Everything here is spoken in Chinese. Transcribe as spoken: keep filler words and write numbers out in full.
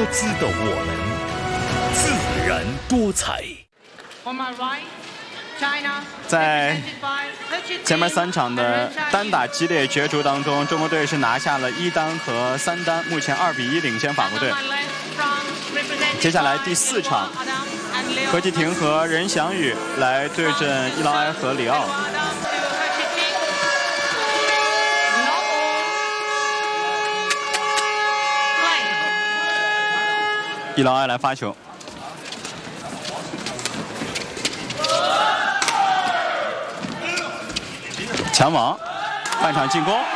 姿的我们，自然多彩。 在前面三场的单打激烈角逐当中，中国队是拿下了一单和三单，目前二比一领先法国队。接下来第四场，何继廷和任翔宇来对阵伊劳埃和里奥。伊劳埃来发球。 抢网，半场进攻，